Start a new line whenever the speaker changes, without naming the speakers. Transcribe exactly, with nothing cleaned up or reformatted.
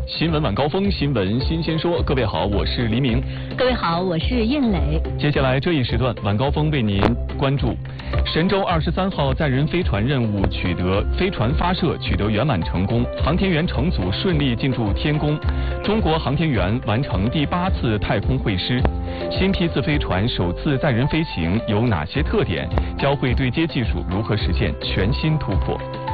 新闻晚高峰，新闻新鲜说。各位好，我是黎明。
各位好，我是韵磊。
接下来这一时段晚高峰为您关注：神舟二十三号载人飞船任务取得飞船发射取得圆满成功，航天员乘组顺利进驻天宫。中国航天员完成第八次太空会师。新批次飞船首次载人飞行有哪些特点？交会对接技术如何实现全新突破？